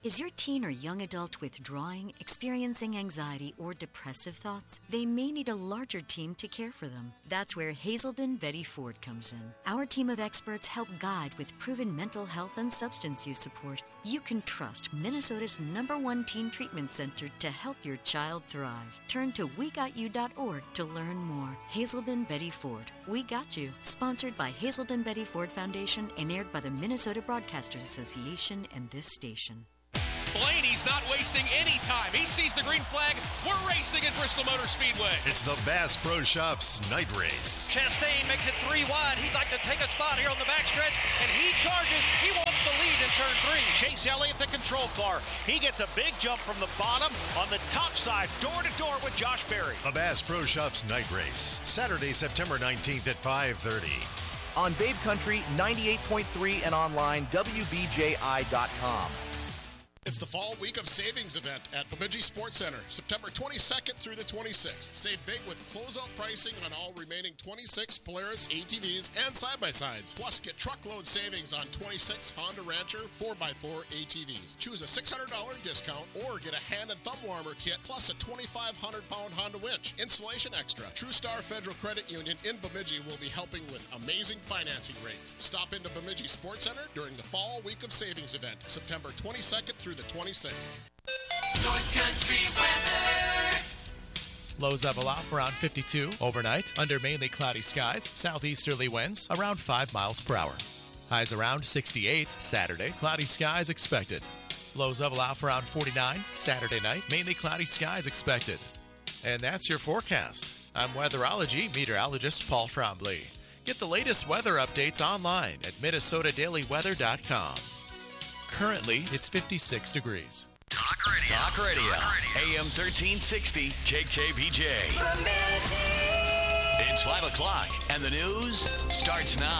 Is your teen or young adult withdrawing, experiencing anxiety, or depressive thoughts? They may need a larger team to care for them. That's where Hazelden Betty Ford comes in. Our team of experts help guide with proven mental health and substance use support. You can trust Minnesota's #1 teen treatment center to help your child thrive. Turn to WeGotYou.org to learn more. Hazelden Betty Ford. We Got You. Sponsored by Hazelden Betty Ford Foundation and aired by the Minnesota Broadcasters Association and this station. Blaney's not wasting any time. He sees the green flag. We're racing at Bristol Motor Speedway. It's the Bass Pro Shops night race. Chastain makes it 3 wide. He'd like to take a spot here on the backstretch, and he charges. He wants the lead in turn 3. Chase Elliott, the control car. He gets a big jump from the bottom on the top side, door to door with Josh Berry. The Bass Pro Shops night race, Saturday, September 19th at 5:30. On Babe Country 98.3 and online, WBJI.com. It's the fall week of savings event at Bemidji Sports Center, September 22nd through the 26th. Save big with closeout pricing on all remaining 26 Polaris ATVs and side-by-sides. Plus, get truckload savings on 26 Honda Rancher 4x4 ATVs. Choose a $600 discount or get a hand and thumb warmer kit plus a 2,500-pound Honda winch. Installation extra. TrueStar Federal Credit Union in Bemidji will be helping with amazing financing rates. Stop into Bemidji Sports Center during the fall week of savings event, September 22nd through the 26th. North Country weather. Lows level off around 52 overnight under mainly cloudy skies, southeasterly winds around 5 miles per hour. Highs around 68 Saturday, cloudy skies expected. Lows level off around 49 Saturday night, mainly cloudy skies expected. And that's your forecast. I'm weatherology meteorologist Paul Frombley. Get the latest weather updates online at MinnesotaDailyWeather.com. Currently, it's 56 degrees. Talk Radio. AM 1360, KKBJ. It's 5 o'clock, and the news starts now.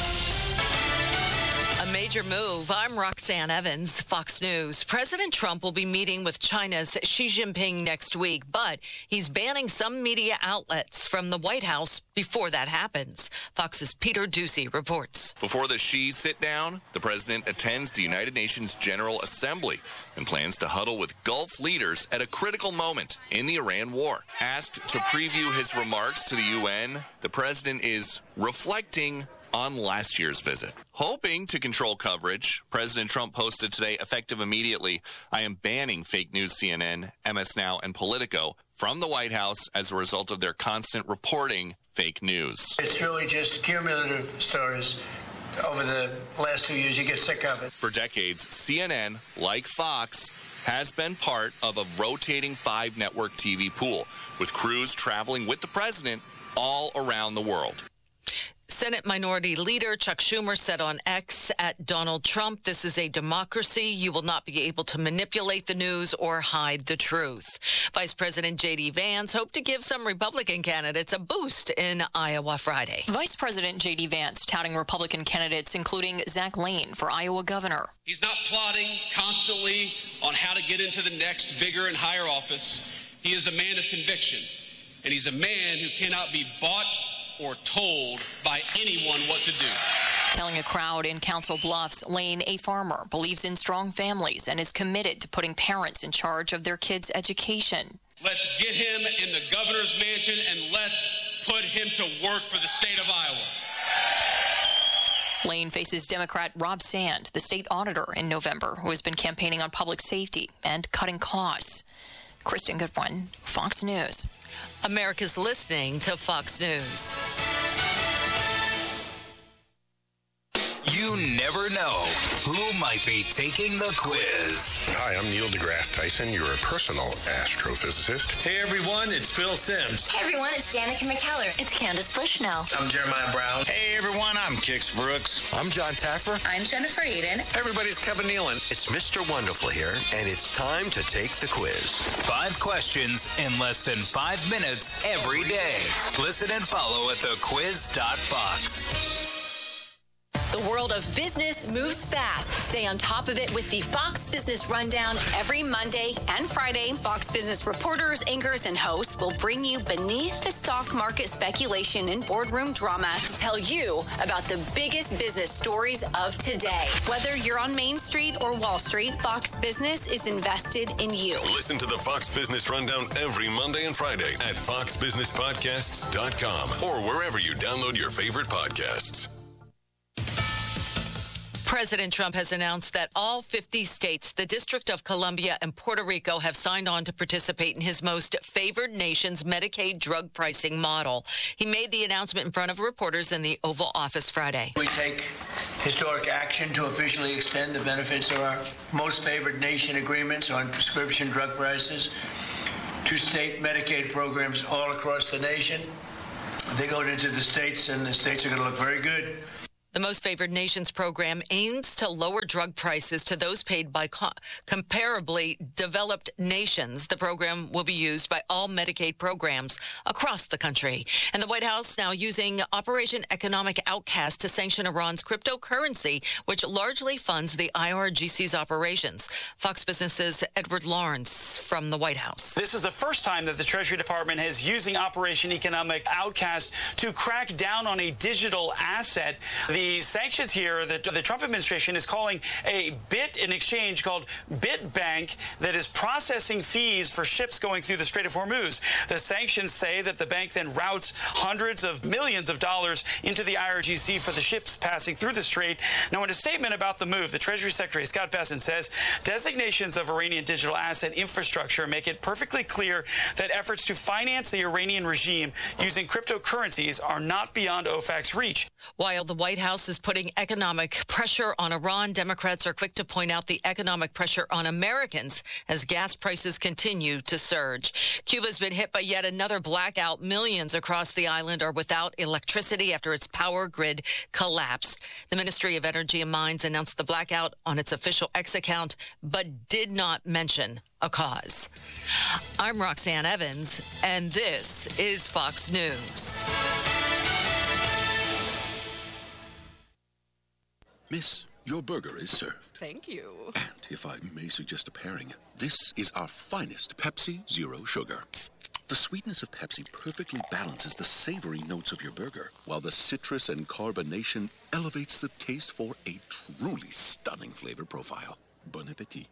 A major move. I'm Roxanne Evans, Fox News. President Trump will be meeting with China's Xi Jinping next week, but he's banning some media outlets from the White House before that happens. Fox's Peter Ducey reports. Before the Xi sit-down, the president attends the United Nations General Assembly and plans to huddle with Gulf leaders at a critical moment in the Iran war. Asked to preview his remarks to the UN, the president is reflecting on last year's visit. Hoping to control coverage, President Trump posted today, effective immediately, I am banning fake news CNN, MS Now, and Politico from the White House as a result of their constant reporting fake news. It's really just cumulative stories. Over the last 2 years, you get sick of it. For decades, CNN, like Fox, has been part of a rotating 5-network TV pool, with crews traveling with the president all around the world. Senate Minority Leader Chuck Schumer said on X at Donald Trump, "This is a democracy. You will not be able to manipulate the news or hide the truth." Vice President J.D. Vance hoped to give some Republican candidates a boost in Iowa Friday. Vice President J.D. Vance touting Republican candidates, including Zach Lane for Iowa governor. He's not plotting constantly on how to get into the next bigger and higher office. He is a man of conviction, and he's a man who cannot be bought or told by anyone what to do. Telling a crowd in Council Bluffs, Lane, a farmer, believes in strong families and is committed to putting parents in charge of their kids' education. Let's get him in the governor's mansion and let's put him to work for the state of Iowa. Lane faces Democrat Rob Sand, the state auditor, in November, who has been campaigning on public safety and cutting costs. Kristen Goodwin, Fox News. America's listening to Fox News. You never know who might be taking the quiz. Hi, I'm Neil deGrasse Tyson, your personal astrophysicist. Hey everyone, it's Phil Simms. Hey everyone, it's Danica McKellar. It's Candace Bushnell. I'm Jeremiah Brown. Hey everyone, I'm Kix Brooks. I'm John Taffer. I'm Jennifer Eden. Everybody's Kevin Nealon. It's Mr. Wonderful here, and it's time to take the quiz. 5 questions in less than 5 minutes every day. Listen and follow at thequiz.fox. The world of business moves fast. Stay on top of it with the Fox Business Rundown every Monday and Friday. Fox Business reporters, anchors, and hosts will bring you beneath the stock market speculation and boardroom drama to tell you about the biggest business stories of today. Whether you're on Main Street or Wall Street, Fox Business is invested in you. Listen to the Fox Business Rundown every Monday and Friday at foxbusinesspodcasts.com or wherever you download your favorite podcasts. President Trump has announced that all 50 states, the District of Columbia, and Puerto Rico have signed on to participate in his most favored nation's Medicaid drug pricing model. He made the announcement in front of reporters in the Oval Office Friday. We take historic action to officially extend the benefits of our most favored nation agreements on prescription drug prices to state Medicaid programs all across the nation. They go into the states, and the states are going to look very good. The Most Favored Nations program aims to lower drug prices to those paid by comparably developed nations. The program will be used by all Medicaid programs across the country. And the White House now using Operation Economic Outcast to sanction Iran's cryptocurrency, which largely funds the IRGC's operations. Fox Business's Edward Lawrence from the White House. This is the first time that the Treasury Department is using Operation Economic Outcast to crack down on a digital asset. The sanctions here that the Trump administration is calling an exchange called BitBank that is processing fees for ships going through the Strait of Hormuz. The sanctions say that the bank then routes hundreds of millions of dollars into the IRGC for the ships passing through the strait. Now, in a statement about the move, the Treasury Secretary Scott Bessent says designations of Iranian digital asset infrastructure make it perfectly clear that efforts to finance the Iranian regime using cryptocurrencies are not beyond OFAC's reach. While the White House is putting economic pressure on Iran, Democrats are quick to point out the economic pressure on Americans as gas prices continue to surge. Cuba's been hit by yet another blackout. Millions across the island are without electricity after its power grid collapsed. The Ministry of Energy and Mines announced the blackout on its official X account, but did not mention a cause. I'm Roxanne Evans, and this is Fox News. Miss, your burger is served. Thank you. And if I may suggest a pairing, this is our finest Pepsi Zero Sugar. The sweetness of Pepsi perfectly balances the savory notes of your burger, while the citrus and carbonation elevates the taste for a truly stunning flavor profile. Bon appetit.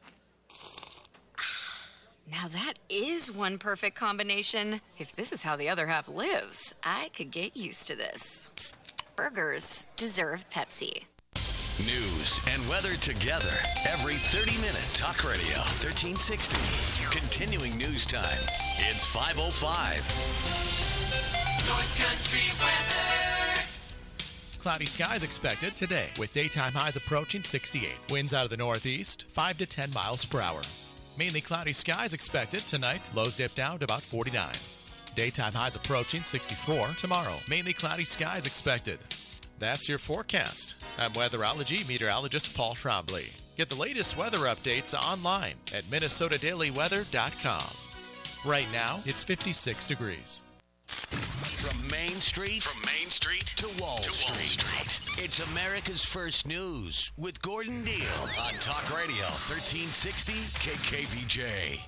Now that is one perfect combination. If this is how the other half lives, I could get used to this. Burgers deserve Pepsi. News and weather together every 30 minutes. Talk Radio 1360. Continuing news time. It's 5:05. North Country weather. Cloudy skies expected today with daytime highs approaching 68. Winds out of the northeast 5 to 10 miles per hour. Mainly cloudy skies expected tonight. Lows dip down to about 49. Daytime highs approaching 64 tomorrow. Mainly cloudy skies expected. That's your forecast. I'm weatherology meteorologist Paul Trombley. Get the latest weather updates online at minnesotadailyweather.com. Right now, it's 56 degrees. From Main Street to Wall Street. It's America's First News with Gordon Deal on Talk Radio 1360 KKBJ.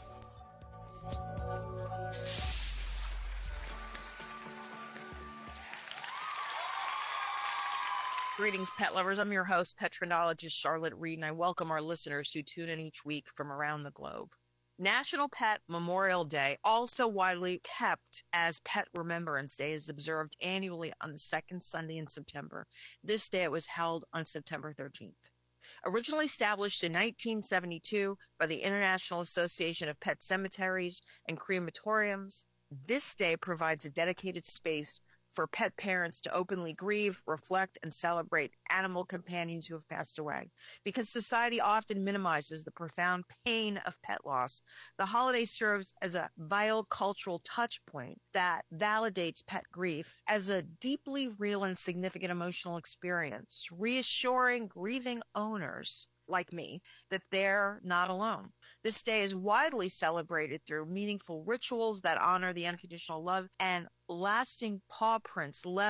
Greetings, pet lovers. I'm your host, petrendologist Charlotte Reed, and I welcome our listeners who tune in each week from around the globe. National Pet Memorial Day, also widely kept as Pet Remembrance Day, is observed annually on the second Sunday in September. This day it was held on September 13th. Originally established in 1972 by the International Association of Pet Cemeteries and Crematoriums, this day provides a dedicated space for pet parents to openly grieve, reflect, and celebrate animal companions who have passed away. Because society often minimizes the profound pain of pet loss, the holiday serves as a vital cultural touch point that validates pet grief as a deeply real and significant emotional experience, reassuring grieving owners like me that they're not alone. This day is widely celebrated through meaningful rituals that honor the unconditional love and lasting paw prints left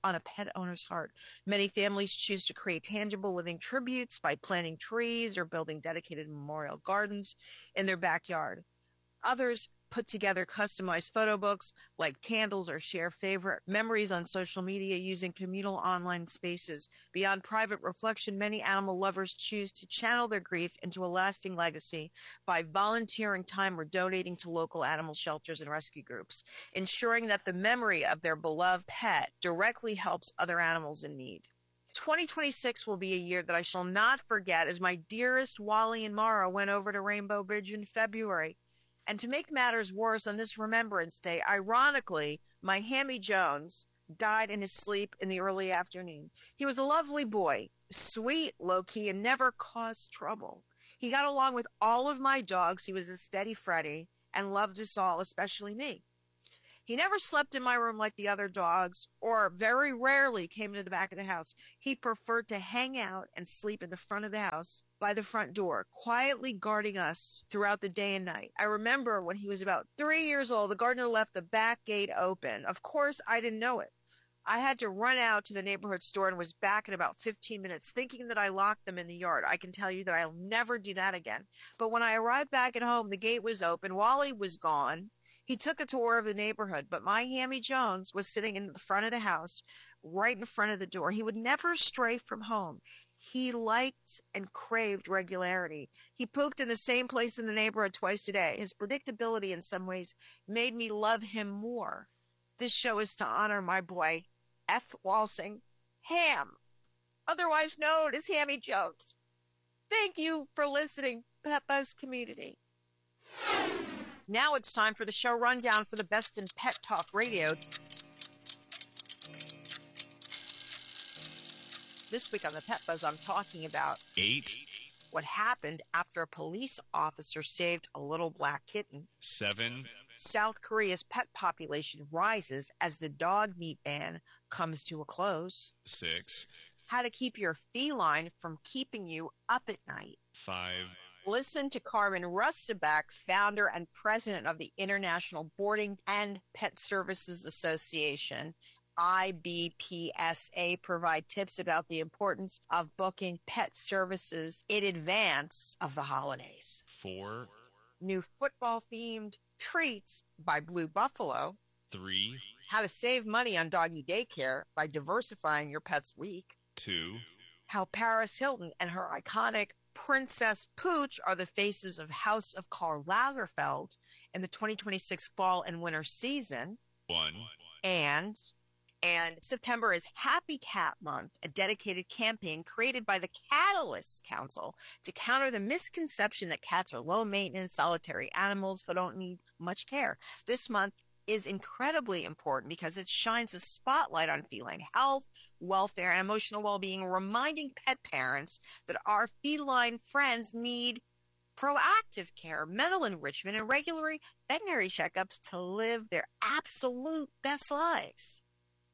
on a pet owner's heart. Many families choose to create tangible living tributes by planting trees or building dedicated memorial gardens in their backyard. Others put together customized photo books, light candles, or share favorite memories on social media using communal online spaces. Beyond private reflection, many animal lovers choose to channel their grief into a lasting legacy by volunteering time or donating to local animal shelters and rescue groups, ensuring that the memory of their beloved pet directly helps other animals in need. 2026 will be a year that I shall not forget, as my dearest Wally and Mara went over to Rainbow Bridge in February. And to make matters worse, on this Remembrance Day, ironically, my Hammy Jones died in his sleep in the early afternoon. He was a lovely boy, sweet, low-key, and never caused trouble. He got along with all of my dogs. He was a steady Freddy and loved us all, especially me. He never slept in my room like the other dogs, or very rarely came to the back of the house. He preferred to hang out and sleep in the front of the house by the front door, quietly guarding us throughout the day and night. I remember when he was about 3 years old, the gardener left the back gate open. Of course, I didn't know it. I had to run out to the neighborhood store and was back in about 15 minutes, thinking that I locked them in the yard. I can tell you that I'll never do that again. But when I arrived back at home, the gate was open. Wally was gone. He took a tour of the neighborhood, but my Hammy Jones was sitting in the front of the house, right in front of the door. He would never stray from home. He liked and craved regularity. He pooped in the same place in the neighborhood twice a day. His predictability in some ways made me love him more. This show is to honor my boy, F. Walsing, Ham, otherwise known as Hammy Jones. Thank you for listening, Pet Buzz community. Now it's time for the show rundown for the best in Pet Talk Radio. This week on the Pet Buzz, I'm talking about 8, what happened after a police officer saved a little black kitten. 7, South Korea's pet population rises as the dog meat ban comes to a close. 6, How to keep your feline from keeping you up at night. 5, Listen to Carmen Rustaback, founder and president of the International Boarding and Pet Services Association, IBPSA, provide tips about the importance of booking pet services in advance of the holidays. 4, New football-themed treats by Blue Buffalo. 3, How to save money on doggy daycare by diversifying your pet's week. 2, How Paris Hilton and her iconic Princess Pooch are the faces of House of Karl Lagerfeld in the 2026 fall and winter season. 1, And September is Happy Cat Month, a dedicated campaign created by the Catalyst Council to counter the misconception that cats are low-maintenance, solitary animals who don't need much care. This month is incredibly important because it shines a spotlight on feline health, welfare, and emotional well-being, reminding pet parents that our feline friends need proactive care, mental enrichment, and regular veterinary checkups to live their absolute best lives.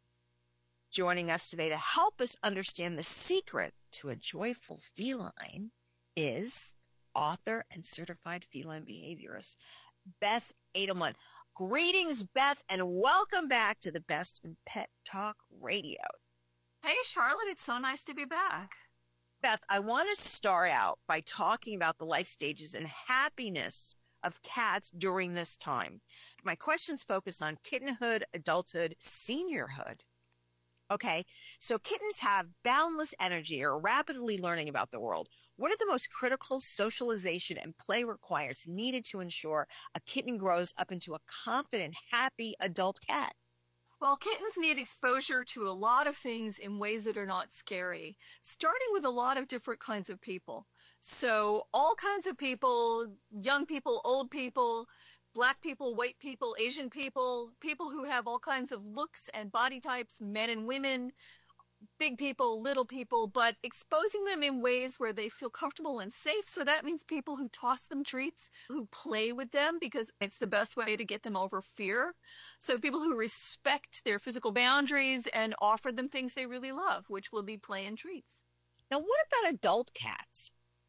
Joining us today to help us understand the secret to a joyful feline is author and certified feline behaviorist, Beth Edelman. Greetings, Beth, and welcome back to the Best in Pet Talk Radio. Hey, Charlotte, it's so nice to be back. Beth, I want to start out by talking about the life stages and happiness of cats during this time. My questions focus on kittenhood, adulthood, seniorhood. Okay, so kittens have boundless energy, are rapidly learning about the world. What are the most critical socialization and play requirements needed to ensure a kitten grows up into a confident, happy adult cat? Well, kittens need exposure to a lot of things in ways that are not scary, starting with a lot of different kinds of people. So all kinds of people, young people, old people, Black people, white people, Asian people, people who have all kinds of looks and body types, men and women, big people, little people, but exposing them in ways where they feel comfortable and safe. So that means people who toss them treats, who play with them, because it's the best way to get them over fear. So people who respect their physical boundaries and offer them things they really love, which will be play and treats. Now, what about adult cats?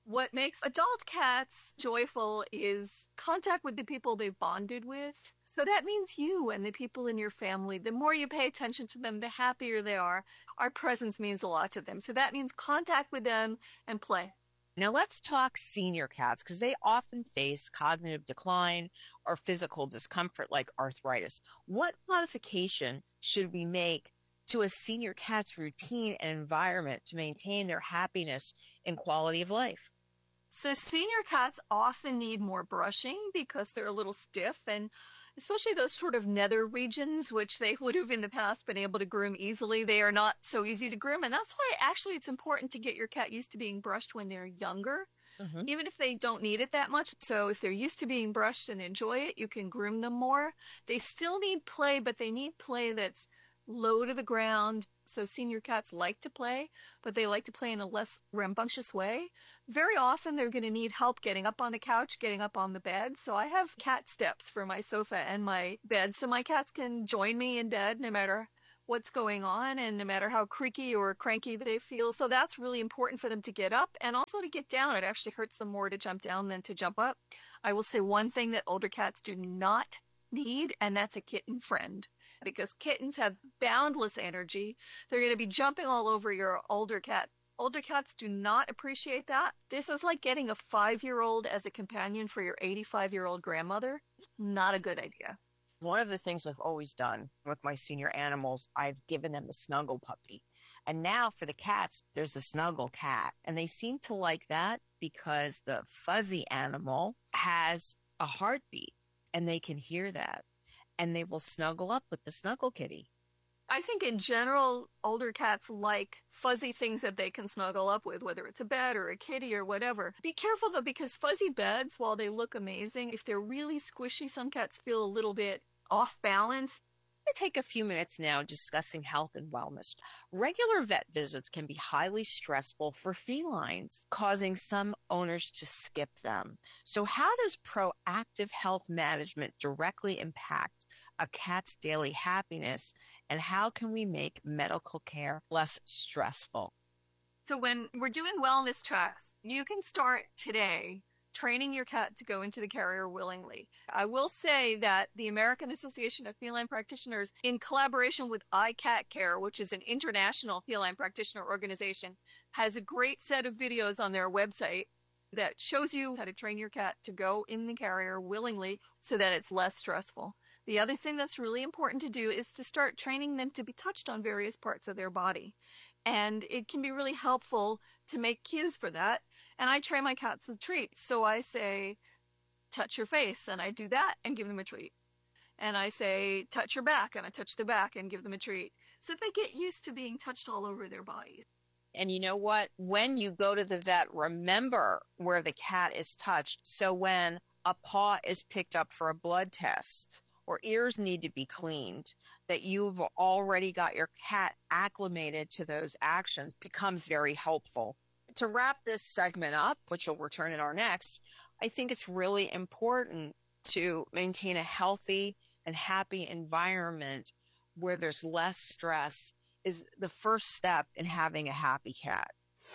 What makes adult cats joyful is contact with the people they've bonded with. So that means you and the people in your family. The more you pay attention to them, the happier they are. Our presence means a lot to them. So that means contact with them and play. Now let's talk senior cats, because they often face cognitive decline or physical discomfort like arthritis. What modification should we make to a senior cat's routine and environment to maintain their happiness and quality of life? So senior cats often need more brushing because they're a little stiff, and especially those sort of nether regions, which they would have in the past been able to groom easily, they are not so easy to groom. And that's why actually it's important to get your cat used to being brushed when they're younger, even if they don't need it that much. So if they're used to being brushed and enjoy it, you can groom them more. They still need play, but they need play that's low to the ground. So senior cats like to play, but they like to play in a less rambunctious way. Very often they're going to need help getting up on the couch, getting up on the bed. So I have cat steps for my sofa and my bed, so my cats can join me in bed no matter what's going on and no matter how creaky or cranky they feel. So that's really important for them to get up and also to get down. It actually hurts them more to jump down than to jump up. I will say one thing that older cats do not need, and that's a kitten friend. Because kittens have boundless energy. They're going to be jumping all over your older cat. Older cats do not appreciate that. This is like getting a 5-year-old as a companion for your 85-year-old grandmother. Not a good idea. One of the things I've always done with my senior animals, I've given them a snuggle puppy. And now for the cats, there's a snuggle cat. And they seem to like that because the fuzzy animal has a heartbeat and they can hear that. And they will snuggle up with the snuggle kitty. I think in general, older cats like fuzzy things that they can snuggle up with, whether it's a bed or a kitty or whatever. Be careful though, because fuzzy beds, while they look amazing, if they're really squishy, some cats feel a little bit off balance. Let's take a few minutes now discussing health and wellness. Regular vet visits can be highly stressful for felines, causing some owners to skip them. So how does proactive health management directly impact a cat's daily happiness, and how can we make medical care less stressful? So when we're doing wellness tracks, you can start today training your cat to go into the carrier willingly. I will say that the American Association of Feline Practitioners, in collaboration with iCatCare, which is an international feline practitioner organization, has a great set of videos on their website that shows you how to train your cat to go in the carrier willingly so that it's less stressful. The other thing that's really important to do is to start training them to be touched on various parts of their body. And it can be really helpful to make cues for that. And I train my cats with treats. So I say, touch your face, and I do that and give them a treat. And I say, touch your back, and I touch the back and give them a treat. So they get used to being touched all over their bodies. And you know what? When you go to the vet, remember where the cat is touched. So when a paw is picked up for a blood test or ears need to be cleaned, that you've already got your cat acclimated to those actions becomes very helpful. To wrap this segment up, which will return in our next, I think it's really important to maintain a healthy and happy environment where there's less stress is the first step in having a happy cat.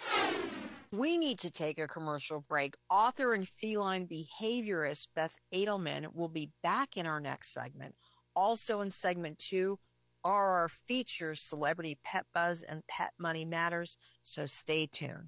We need to take a commercial break. Author and feline behaviorist Beth Edelman will be back in our next segment. Also in segment 2 are our features, Celebrity Pet Buzz and Pet Money Matters, so stay tuned.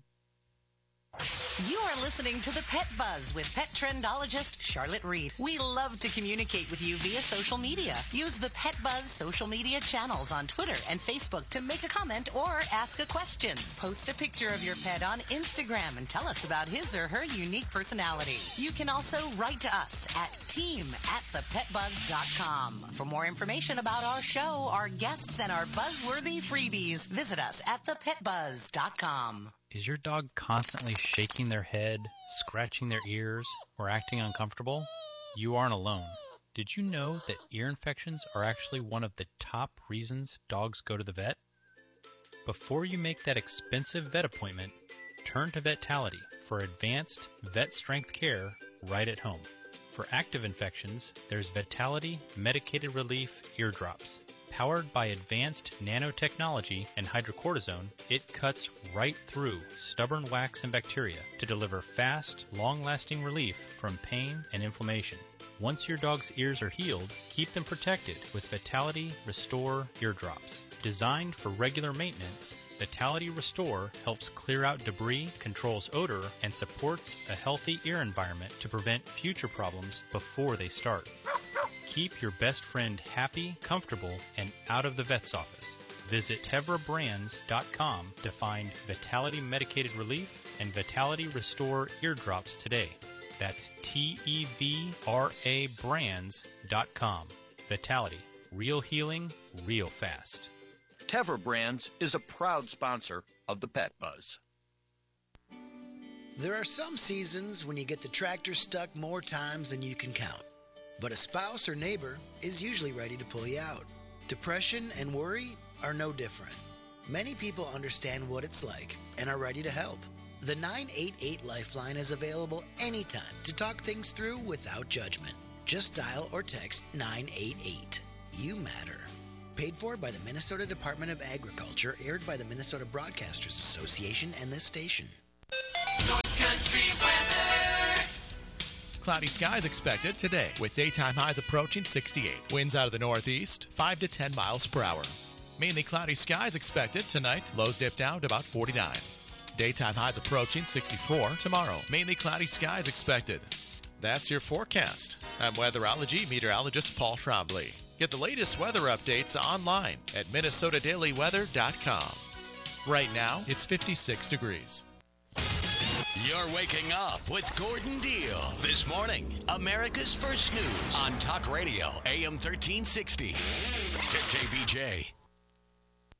You are listening to the Pet Buzz with pet trendologist Charlotte Reed. We love to communicate with you via social media. Use the Pet Buzz social media channels on Twitter and Facebook to make a comment or ask a question. Post a picture of your pet on Instagram and tell us about his or her unique personality. You can also write to us at team@thepetbuzz.com. For more information about our show, our guests, and our buzzworthy freebies, visit us at thepetbuzz.com. Is your dog constantly shaking their head, scratching their ears, or acting uncomfortable? You aren't alone. Did you know that ear infections are actually one of the top reasons dogs go to the vet? Before you make that expensive vet appointment, turn to Vetality for advanced vet strength care right at home. For active infections, there's Vetality Medicated Relief Eardrops. Powered by advanced nanotechnology and hydrocortisone, it cuts right through stubborn wax and bacteria to deliver fast, long-lasting relief from pain and inflammation. Once your dog's ears are healed, keep them protected with Vitality Restore eardrops. Designed for regular maintenance, Vitality Restore helps clear out debris, controls odor, and supports a healthy ear environment to prevent future problems before they start. Keep your best friend happy, comfortable, and out of the vet's office. Visit TevraBrands.com to find Vitality Medicated Relief and Vitality Restore eardrops today. That's TEVRA brands.com. Vitality. Real healing, real fast. Tevra Brands is a proud sponsor of the Pet Buzz. There are some seasons when you get the tractor stuck more times than you can count. But a spouse or neighbor is usually ready to pull you out. Depression and worry are no different. Many people understand what it's like and are ready to help. The 988 Lifeline is available anytime to talk things through without judgment. Just dial or text 988. You matter. Paid for by the Minnesota Department of Agriculture, aired by the Minnesota Broadcasters Association and this station. North Country weather. Cloudy skies expected today with daytime highs approaching 68. Winds out of the northeast, 5 to 10 miles per hour. Mainly cloudy skies expected tonight. Lows dip down to about 49. Daytime highs approaching 64 tomorrow. Mainly cloudy skies expected. That's your forecast. I'm weatherology meteorologist Paul Trombley. Get the latest weather updates online at minnesotadailyweather.com. Right now, it's 56 degrees. You're waking up with Gordon Deal. This morning, America's First News on Talk Radio, AM 1360. KBJ.